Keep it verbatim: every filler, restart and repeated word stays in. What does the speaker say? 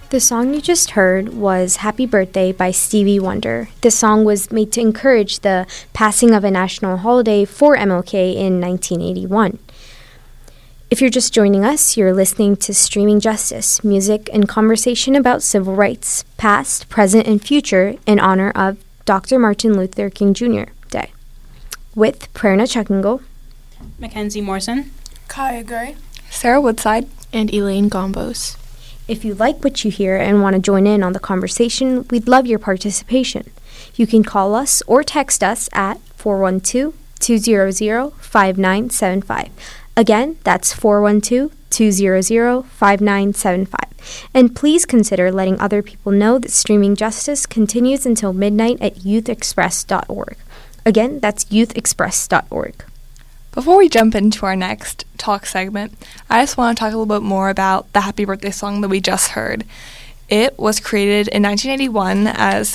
The song you just heard was Happy Birthday by Stevie Wonder. The song was made to encourage the passing of a national holiday for M L K in nineteen eighty-one. If you're just joining us, you're listening to Streaming Justice, music and conversation about civil rights, past, present, and future in honor of Doctor Martin Luther King Junior Day. With Prerna Checkingle, Mackenzie Morrison, Kaya Gray, Sarah Woodside, and Elaine Gombos. If you like what you hear and want to join in on the conversation, we'd love your participation. You can call us or text us at four one two, two zero zero, five nine seven five. Again, that's four one two, two zero zero, five nine seven five. And please consider letting other people know that Streaming Justice continues until midnight at youth express dot org. Again, that's youth express dot org. Before we jump into our next talk segment, I just want to talk a little bit more about the Happy Birthday song that we just heard. It was created in nineteen eighty-one as